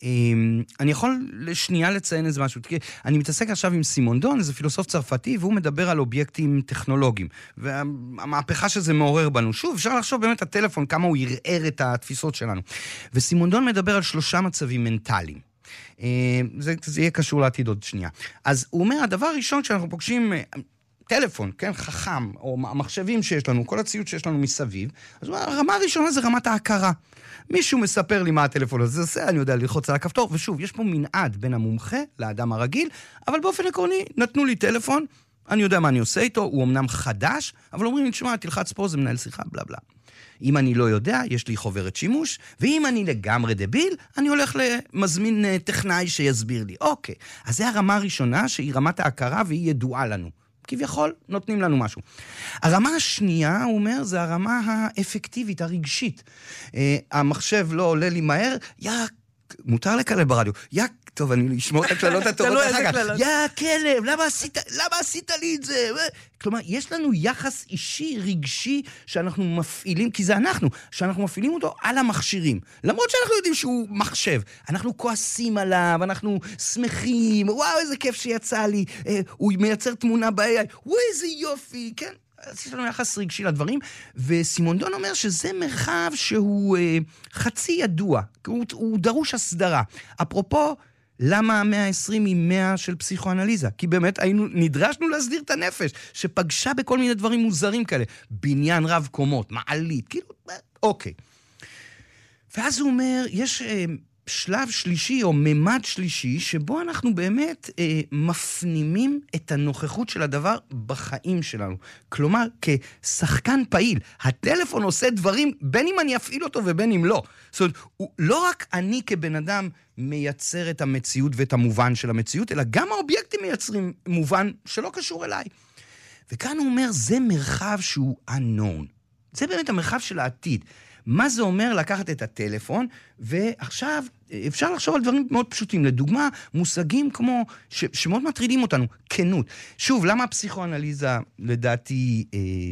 אני יכול לשנייה לציין איזה משהו, אני מתעסק עכשיו עם סימונדון, איזה פילוסוף צרפתי, והוא מדבר על אובייקטים טכנולוגיים, והמהפכה שזה מעורר בנו. שוב, אפשר לחשוב באמת הטלפון, כמה הוא ירער את התפיסות שלנו. וסימונדון מדבר על 3 מצבים מנטליים. זה יהיה קשור לעתיד עוד שנייה. אז הוא אומר, הדבר הראשון שאנחנו פוגשים טלפון, כן, חכם, או המחשבים שיש לנו, כל הציוד שיש לנו מסביב, אז הרמה הראשונה זה רמת ההכרה. מישהו מספר לי מה הטלפון הזה עושה, אני יודע ללחוץ על הכפתור, ושוב, יש פה מנעד בין המומחה לאדם הרגיל, אבל באופן עקרוני, נתנו לי טלפון, אני יודע מה אני עושה איתו, הוא אמנם חדש, אבל אומרים לי, תשמע, תלחץ פה, זה מנהל שיחה, בלה בלה. אם אני לא יודע, יש לי חוברת שימוש, ואם אני לגמרי דביל, אני הולך למזמין טכנאי שיסביר לי. אוקיי, אז זה הרמה הראשונה, שהיא רמת ההכרה, והיא ידועה לנו. כביכול, נותנים לנו משהו. הרמה השנייה, הוא אומר, זה הרמה האפקטיבית, הרגשית. המחשב לא עולה לי מהר, מותר לקלל ברדיו, טוב, אני אשמור את הכללות הטובות אחר כך. כלב, למה עשית לי את זה? כלומר, יש לנו יחס אישי, רגשי, שאנחנו מפעילים, כי זה אנחנו, שאנחנו מפעילים אותו על המכשירים. למרות שאנחנו יודעים שהוא מחשב. אנחנו כועסים עליו, אנחנו שמחים, וואו, איזה כיף שיצא לי, הוא מייצר תמונה ב-AI, וואו, איזה יופי, כן? אז יש לנו יחס רגשי לדברים, וסימונדון אומר שזה מרחב שהוא חצי ידוע, הוא דרוש הסדרה. אפרופו, למה 120 היא 100 של פסיכואנליזה? כי באמת נדרשנו להסדיר את הנפש, שפגשה בכל מיני דברים מוזרים כאלה, בניין רב קומות, מעלית, כאילו, אוקיי. ואז הוא אומר, יש שלב שלישי או ממד שלישי, שבו אנחנו באמת מפנימים את הנוכחות של הדבר בחיים שלנו. כלומר, כשחקן פעיל, הטלפון עושה דברים, בין אם אני אפעיל אותו ובין אם לא. זאת אומרת, לא רק אני כבן אדם מייצר את המציאות ואת המובן של המציאות, אלא גם האובייקטים מייצרים מובן שלא קשור אליי. וכאן הוא אומר, זה מרחב שהוא unknown. זה באמת המרחב של העתיד. מה זה אומר לקחת את הטלפון, ועכשיו אפשר לחשוב על דברים מאוד פשוטים. לדוגמה, מושגים כמו, שמאוד מטרידים אותנו, כנות. שוב, למה הפסיכואנליזה, לדעתי,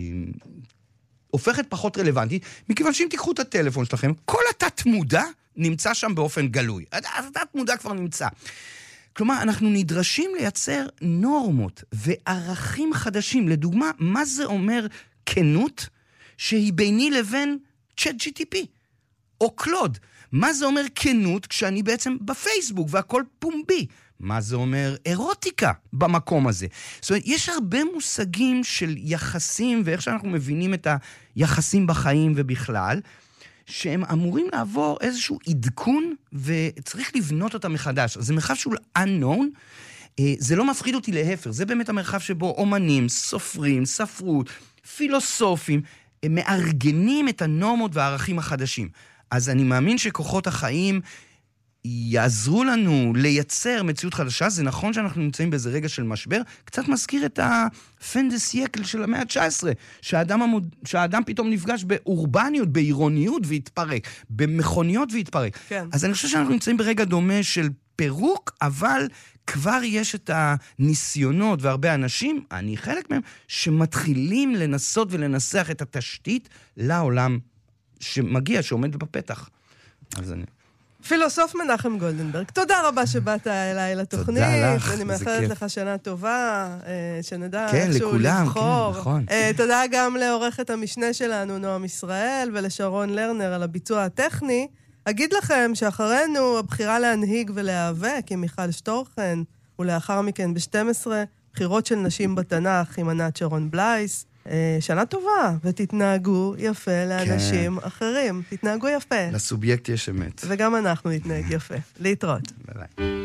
הופכת פחות רלוונטית? מכיוון שאם תיקחו את הטלפון שלכם, כל התת מודע נמצא שם באופן גלוי. התת מודע כבר נמצא. כלומר, אנחנו נדרשים לייצר נורמות וערכים חדשים. לדוגמה, מה זה אומר כנות שהיא ביני לבין ChatGPT או קלוד? מה זה אומר כנות כשאני בעצם בפייסבוק והכל פומבי? מה זה אומר אירוטיקה במקום הזה? זאת אומרת, יש הרבה מושגים של יחסים, ואיך שאנחנו מבינים את היחסים בחיים ובכלל, שהם אמורים לעבור איזשהו עדכון, וצריך לבנות אותם מחדש. זה מרחב שהוא unknown, זה לא מפחיד אותי להפך, זה באמת המרחב שבו אומנים, סופרים, ספרות, פילוסופים, הם מארגנים את הנורמות והערכים החדשים. אז אני מאמין שכוחות החיים יעזרו לנו לייצר מציאות חדשה. זה נכון שאנחנו נמצאים באיזה רגע של משבר, קצת מזכיר את הפן דה סייקל של המאה ה-19, שהאדם פתאום נפגש באורבניות, בעירוניות והתפרק, במכוניות והתפרק. כן. אז אני חושב שאנחנו נמצאים ברגע דומה של פירוק, אבל כבר יש את הניסיונות והרבה אנשים, אני חלק מהם, שמתחילים לנסות ולנסח את התשתית לעולם שמגיע, שעומד בפתח. אז אני... פילוסוף מנחם גולדנברג, תודה רבה שבאת אליי לתוכנית. תודה לך, אני מאחלת לך שנה טובה, שנדע כן, איכשהו לכולם, לבחור. כן, נכון. תודה גם לעורכת המשנה שלנו, נועם ישראל, ולשרון לרנר על הביצוע הטכני. אגיד לכם שאחרינו הבחירה להנהיג ולהיאבק עם מיכל שטורחן, ולאחר מכן ב-12, בחירות של נשים בתנ"ך עם ענת שרון בלייס. שנה טובה, ותתנהגו יפה לאנשים אחרים. תתנהגו יפה. לסובייקט יש אמת. וגם אנחנו נתנהג יפה. להתראות. ביי ביי.